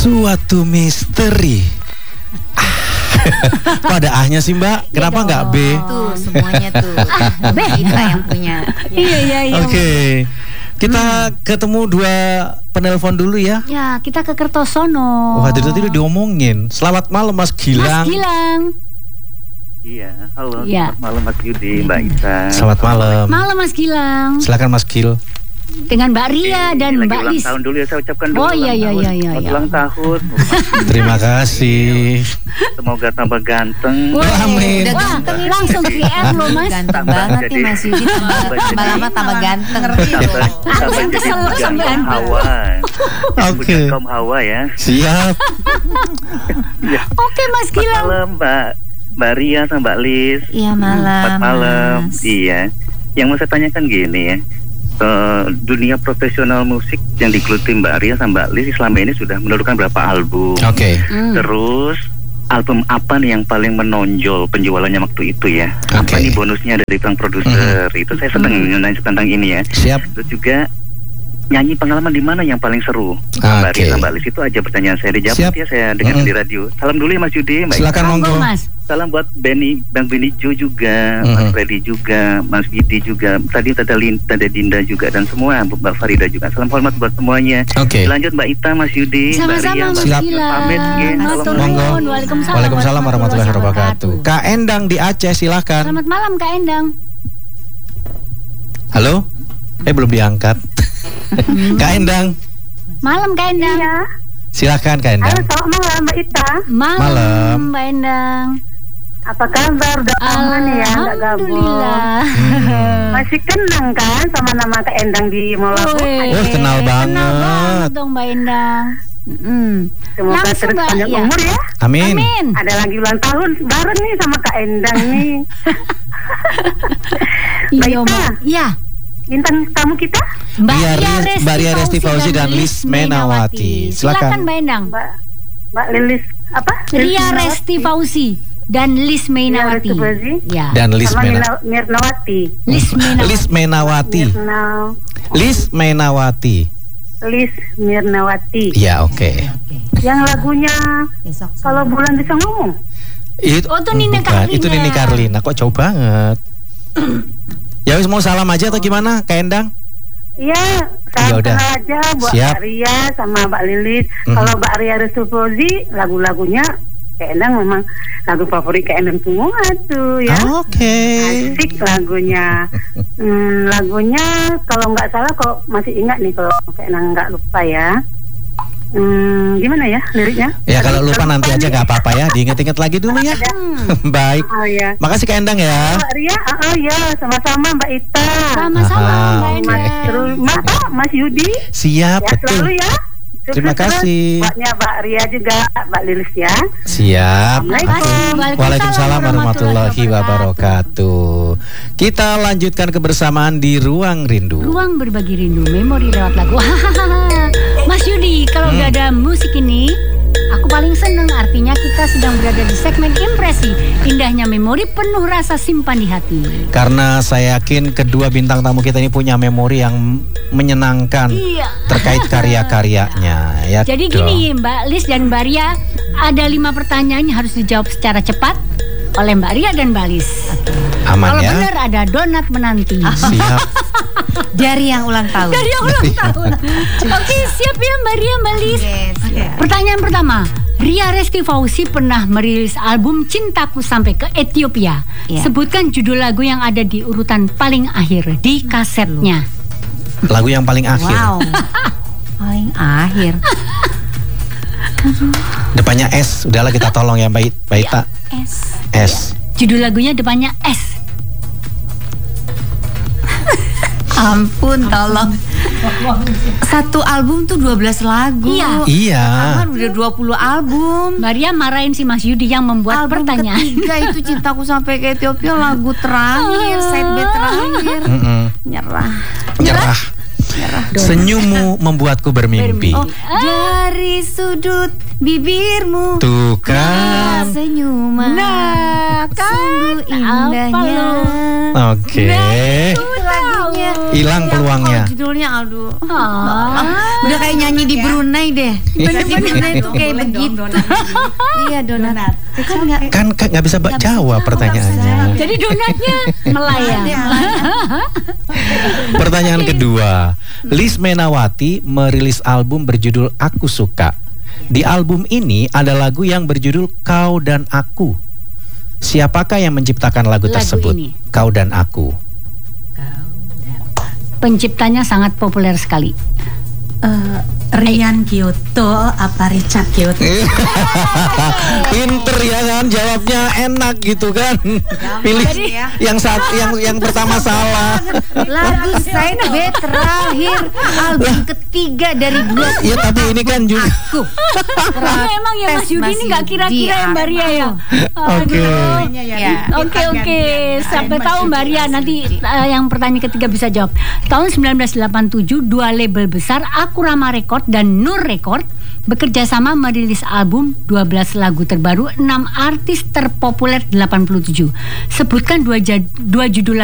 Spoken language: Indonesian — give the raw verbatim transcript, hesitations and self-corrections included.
Suatu misteri. Kok ada A-nya sih Mbak? Kenapa nggak B? Tuh semuanya tuh B kita yang punya. Iya iya iya. Oke, okay. Kita hmm. ketemu dua penelpon dulu ya. Ya, kita ke Kertosono. Wah, dari tadi udah diomongin. Selamat malam Mas Gilang. Mas Gilang. Iya, halo. Ya. Selamat malam Mas Yudi, Mbak Isa. Selamat malam. Malam Mas Gilang. Silakan Mas Gil. Dengan Mbak Ria Oke, dan lagi Mbak ulang Lis. tahun dulu ya, saya ucapkan dulu. Oh iya iya tahun. iya iya. Selamat iya. ulang tahun. Terima kasih. Semoga tambah ganteng. Wah, amin. Udah Wah, ganteng ini. langsung G R loh Mas. Ganteng banget nih Mas Yudi. Tambah, tambah lama tambah ganteng. Ngerti loh. Tambah, tambah Langsung jadi kesel bukan sampean. kaum Hawa. Oke. Bukan kaum Hawa ya. Siap. Oke Mas Selamat Gilang. malam Mbak Mbak Ria sama Mbak Lis. Iya malam. Selamat malam. Mas. Iya. Yang mau saya tanyakan gini ya. Uh, dunia profesional musik yang digeluti Mbak Ria sama Mbak Lis selama ini sudah menurunkan berapa album? Oke. Okay. Hmm. Terus album apa nih yang paling menonjol penjualannya waktu itu ya? Apa Okay. nih bonusnya dari sang produser? Mm. Itu saya senang mm. nanya tentang ini ya. Siap. Terus juga nyanyi pengalaman di mana yang paling seru? Mbak Okay. Ria sama Mbak Lis itu aja pertanyaan saya, dijawab Siap. ya, saya dengar Mm. di radio. Salam dulu ya Mas Yudi, Mbak. Silakan monggo. Mas. Salam buat Benny, Bang Benny Jo juga, Mm-hmm. Mas Freddy juga, Mas Gidi juga, tadi Tata Lin, Tata Dinda juga, dan semua Mbak Farida juga. Salam hormat buat semuanya. Oke. Okay. Lanjut Mbak Ita, Mas Yudi, Mbak Sama-sama Ria, Mas Mbak Siap. Gilang. Pamit, nggih. Matur Monggo. nuwun. Waalaikumsalam. Waalaikumsalam warahmatullahi wabarakatuh. Kak Endang di Aceh, silakan. Selamat malam Kak Endang. Halo? Eh belum diangkat. Kak Endang. Malam Kak Endang. Iya. Silakan Kak Endang. Halo, selamat malam Mbak Ita. Malam, Malam. Mbak Endang. Apa kabar? Udah lama nih ya nggak gabung. Alhamdulillah. Masih kenang kan sama nama Kak Endang di Molabu? Wih, Oh, kenal banget. Kenal banget dong Mbak Endang. Mm. Semoga Langsung, terus Mbak, panjang ya. umur ya. Amin. Amin. Ada lagi ulang tahun bareng nih sama Kak Endang nih. Mbak Iya, Ita, Mbak. Iya. bintang tamu kita Mbak Ria Ria Ris- Resti Mbak Ria Resti Fauzi dan Lis Menawati. Silakan Silakan. Mbak Endang. Mbak Mbak Lilis apa? Ria Resti Fauzi dan Lis Menawati. Ria Resti Fauzi. Ya. Dan Lis sama Mena Mirna- Mirnawati. Lis Menawati. Lis Menawati. Mirna, Lis Menawati. Lis Mirnawati. Ya, oke. Yang lagunya Besok. Kalau Bulan Bisa Ngomong. Itu Oh, itu Nini bukan, Carlina. Itu Nini Carlina. Kok jauh banget. Ya wis, mau salam aja atau gimana Kak Endang? Iya, Ya saya udah. kenal aja buat Siap. Mbak Ria sama Mbak Lilis. Mhm. Kalau Mbak Ria Resufozi, lagu-lagunya Kak Endang memang lagu favorit Kak Endang semua tuh ya. Oke. Asik lagunya. Hmm, lagunya kalau nggak salah, kalau masih ingat nih, kalau Kak Endang nggak lupa ya. Hmm, gimana ya liriknya? Ya kalau lupa nanti aja nih. nggak apa-apa ya, diinget-inget lagi dulu ya. Baik. Oh ya. Makasih Kak Endang ya. Mbak Ria, oh, oh ya, sama-sama Mbak Ita. Sama-sama Aha, Mbak oke. Endang. Terus Mas, oh, Mas Yudi. Siap, Ya, betul. selalu ya. Sukses Terima terus kasih. buatnya Mbak Ria juga, Mbak Lilis ya. Siap. Assalamualaikum. Waalaikumsalam warahmatullahi wabarakatuh. Kita lanjutkan kebersamaan di Ruang Rindu. Ruang berbagi rindu, memori lewat lagu. Mas Yudi, kalau Hmm. udah ada musik ini, aku paling seneng. Artinya kita sedang berada di segmen impresi. Indahnya memori penuh rasa simpan di hati. Karena saya yakin kedua bintang tamu kita ini punya memori yang menyenangkan Iya. terkait karya-karyanya. Ya Jadi dong. gini Mbak Lis dan Mbak Ria, ada lima pertanyaan yang harus dijawab secara cepat oleh Mbak Ria dan Mbak Lis. Aman Kalau ya. benar ada donat menanti. Siap. Dari yang ulang tahun. Dari yang ulang tahun. Oke, siap ya Mbak Ria, Mbak Lis. Yes, ya. Pertanyaan pertama, Ria Resti Fauzi pernah merilis album Cintaku Sampai ke Ethiopia. Ya. Sebutkan judul lagu yang ada di urutan paling akhir di kasetnya. Lagu yang paling akhir. Wow. Paling akhir. Depannya S. Udahlah kita tolong ya Mbak Mbak Ita. S. S. Judul lagunya depannya S. Ampun, tolong. Satu album tuh dua belas lagu. Iya. Iya. Kan udah dua puluh album. Maria marahin si Mas Yudi yang membuat Album pertanyaan. ketiga itu Cintaku Sampai ke Ethiopia, lagu terakhir, side B terakhir. Mm-mm. Nyerah. Nyerah. Senyummu membuatku bermimpi. Oh, dari sudut bibirmu Tuh kan. senyuman. Nah, kan sungguh indahnya. apa lo? Oke. Itu lagunya. Hilang peluangnya. Oh, judulnya aduh. Ah. Udah kayak nyanyi di Brunei deh. Di Brunei tuh kayak begitu. Iya, donat. Kan enggak Kan kan nggak bisa ba- jawab pertanyaannya. Jadi donatnya melayang. Pertanyaan kedua, Liz Menawati merilis album berjudul Aku Suka. Di album ini ada lagu yang berjudul Kau dan Aku. Siapakah yang menciptakan lagu, Lagu tersebut? ini. Kau dan Aku. Penciptanya sangat populer sekali. Eh, Rian Kyoto apa Richard Kyoto? Pinter ya kan, jawabnya enak gitu kan. Pilih yang saat yang yang pertama salah. lagu side B terakhir album ketiga dari dua. Ya tapi ini kan juga. Karena emang ya Mas Yudi ini nggak kira-kira ya Mbak Ria ya. Oke. Ya. Oke oke, sampai tahu Mbak Ria nanti uh, yang pertanyaan ketiga bisa jawab. Tahun sembilan belas delapan puluh tujuh dua label besar Akurama Record dan Nur Record bekerja sama merilis album dua belas lagu terbaru enam artis terpopuler delapan puluh tujuh. Sebutkan dua, dua judul